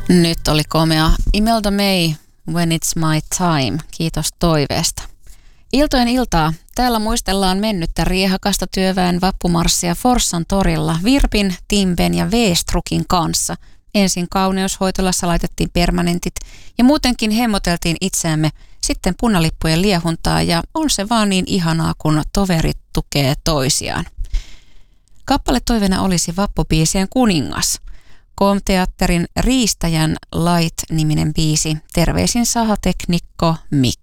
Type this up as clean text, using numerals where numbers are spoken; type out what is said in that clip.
Nyt oli komea Imelda May, When It's My Time. Kiitos toiveesta. Iltojen iltaa. Täällä muistellaan mennyttä riehakasta työväen vappumarssia Forssan torilla Virpin, Timben ja V-Strukin kanssa. Ensin kauneushoitolassa laitettiin permanentit ja muutenkin hemmoteltiin itseämme, sitten punalippujen liehuntaa ja on se vaan niin ihanaa, kun toverit tukee toisiaan. Kappale toiveena olisi vappubiisien kuningas. KOM-teatterin Riistäjän Light-niminen biisi. Terveisin sahateknikko Mik.